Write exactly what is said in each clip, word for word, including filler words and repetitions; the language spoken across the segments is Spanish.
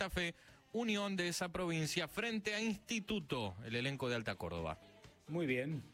Santa Fe, Unión de esa provincia, frente a Instituto, el elenco de Alta Córdoba. Muy bien.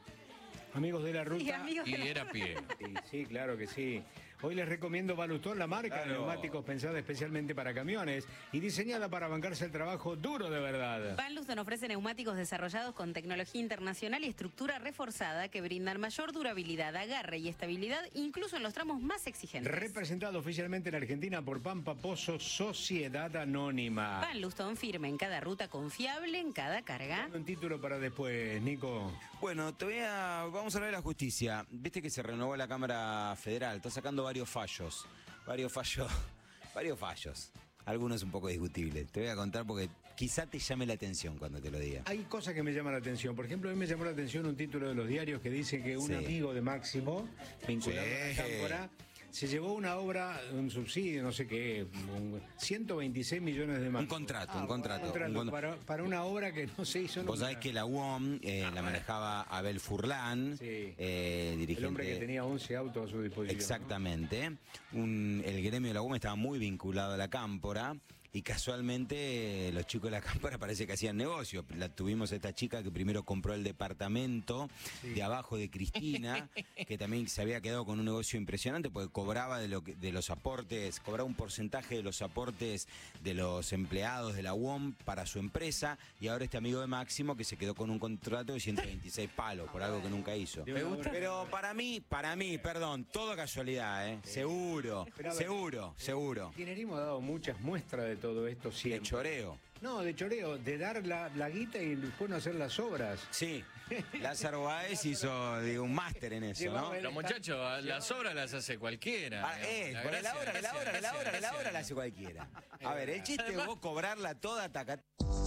Amigos de la ruta. Y, amigos Y de la era ruta. pie. Sí, sí, claro que sí. Hoy les recomiendo Balustón, la marca de Claro. neumáticos pensada especialmente para camiones y diseñada para bancarse el trabajo duro de verdad. Van Luston ofrece neumáticos desarrollados con tecnología internacional y estructura reforzada que brindan mayor durabilidad, agarre y estabilidad, incluso en los tramos más exigentes. Representado oficialmente en Argentina por Pampa Pozo Sociedad Anónima. Van Luston firme en cada ruta, confiable en cada carga. Un título para después, Nico. Bueno, te voy a, vamos a hablar de la justicia. Viste que se renovó la Cámara Federal, está sacando varios fallos, varios fallos, varios fallos. Algunos un poco discutibles. Te voy a contar porque quizá te llame la atención cuando te lo diga. Hay cosas que me llaman la atención. Por ejemplo, a mí me llamó la atención un título de los diarios que dice que un Sí. amigo de Máximo, vinculado Sí. a la Cámpora, se llevó una obra, un subsidio, no sé qué, un ciento veintiséis millones de más. Un contrato, un Un contrato. contrato un con- para, para una obra que no se hizo nunca. Vos sabés que la U O M eh, la manejaba Abel Furlan, Sí. eh, dirigente. El hombre que tenía once autos a su disposición. Exactamente. Un- el gremio de la U O M estaba muy vinculado a la Cámpora y casualmente eh, los chicos de la Cámpora parece que hacían negocio. La, tuvimos a esta chica que primero compró el departamento de abajo de Cristina, que también se había quedado con un negocio impresionante porque cobraba de, lo que- de los aportes, cobraba un porcentaje de los aportes de los empleados de la U O M para su empresa, y ahora este amigo de Máximo que se quedó con un contrato de ciento veintiséis palos por algo que nunca hizo. Me gusta. Pero para mí, para mí, perdón, todo casualidad, ¿eh? Seguro, Pero a ver, seguro, seguro. El kirchnerismo ha dado muchas muestras de todo esto De siempre. choreo. No, de choreo, de dar la, la guita y después no hacer las obras. Sí, Lázaro Báez hizo digo, un máster en eso, ¿no? Los muchachos, las obras las hace cualquiera. Ah, eh, La por la gracia- hora, la gracia- hora, la gracia- hora, la gracia- hora la hace cualquiera. A ver, el chiste es vos cobrarla toda taca.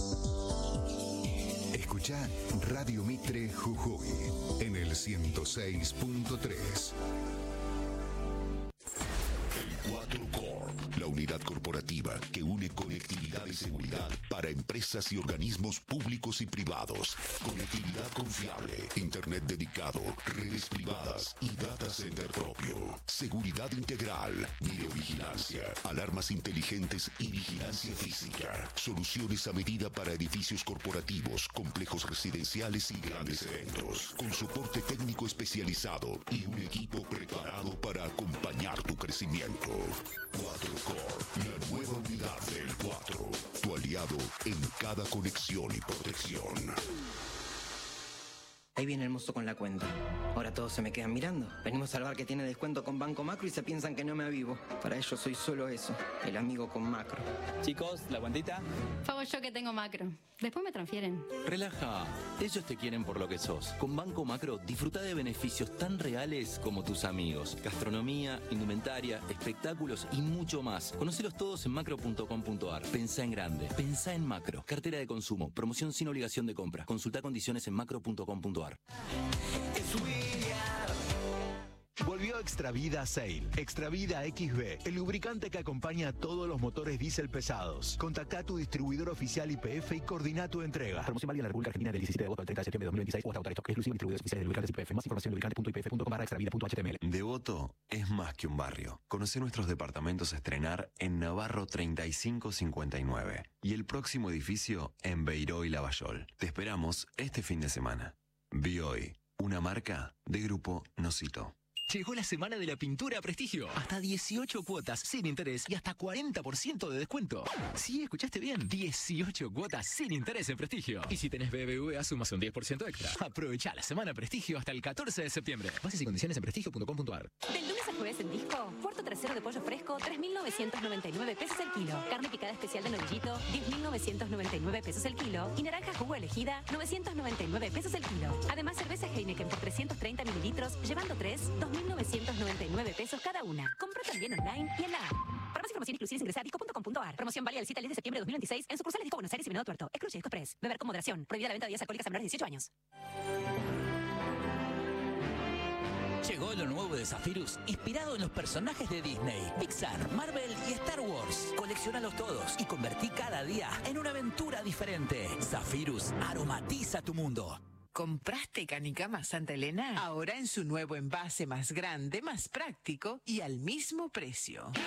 Escuchá Radio Mitre Jujuy en el ciento seis punto tres. El cuatro Corp, la unidad corporativa que une conectividad y seguridad para empresas y organismos públicos y privados. Conectividad confiable, internet dedicado, redes privadas y data center propio. Seguridad integral, videovigilancia, alarmas inteligentes y vigilancia física. Soluciones a medida para edificios corporativos, complejos residenciales y grandes eventos. Con soporte técnico especializado y un equipo preparado para acompañar tu crecimiento. cuatro Corp, la nueva unidad del cuatro. Tu aliado en cada conexión y protección. Ahí viene el mozo con la cuenta. Ahora todos se me quedan mirando. Venimos al bar que tiene descuento con Banco Macro y se piensan que no me avivo. Para ellos soy solo eso, el amigo con Macro. Chicos, la cuentita. Pago yo que tengo Macro. Después me transfieren. Relaja. Ellos te quieren por lo que sos. Con Banco Macro disfruta de beneficios tan reales como tus amigos. Gastronomía, indumentaria, espectáculos y mucho más. Conocelos todos en macro punto com punto ar. Pensá en grande. Pensá en Macro. Cartera de consumo. Promoción sin obligación de compra. Consulta condiciones en macro punto com punto ar. Volvió Extravida Sale. Extravida X B, el lubricante que acompaña a todos los motores diésel pesados. Contacta a tu distribuidor oficial Y P F y coordina tu entrega. Promoción válida en la República Argentina del diecisiete de agosto al treinta de septiembre de dos mil veintiséis o hasta autorizado. Exclusivo distribuidores oficiales de lubricantes Y P F. Más información en lubricante punto i p f punto com barra extravida punto h t m l. Devoto es más que un barrio. Conoce nuestros departamentos a estrenar en Navarro treinta y cinco cincuenta y nueve y el próximo edificio en Beiró y Lavallol. Te esperamos este fin de semana. Bioy, una marca de Grupo Nocito. Llegó la semana de la pintura a Prestigio. Hasta dieciocho cuotas sin interés y hasta cuarenta por ciento de descuento. Sí, escuchaste bien. dieciocho cuotas sin interés en Prestigio. Y si tenés B B V A, sumas un diez por ciento extra. Aprovecha la semana Prestigio hasta el catorce de septiembre. Bases y condiciones en prestigio punto com punto ar. Del lunes al jueves en Disco, puerto trasero de pollo fresco, tres mil novecientos noventa y nueve pesos el kilo. Carne picada especial de novillito, diez mil novecientos noventa y nueve pesos el kilo. Y naranja jugo elegida, novecientos noventa y nueve pesos el kilo. Además, cerveza Heineken por trescientos treinta mililitros, llevando tres, dos mil novecientos noventa y nueve pesos cada una. Compra también online y en la app. Para más información inclusive ingresa a disco punto com punto ar. Promoción válida del siete al diez de septiembre de dos mil veintiséis en sucursales Disco Buenos Aires y Venado Tuerto. Excluye Disco Express. Beber con moderación. Prohibida la venta de bebidas alcohólicas a menores de dieciocho años. Llegó lo nuevo de Zephyrus, inspirado en los personajes de Disney, Pixar, Marvel y Star Wars. Colecciónalos todos y convertí cada día en una aventura diferente. Zephyrus aromatiza tu mundo. ¿Compraste Canicama Santa Elena? Ahora en su nuevo envase más grande, más práctico y al mismo precio.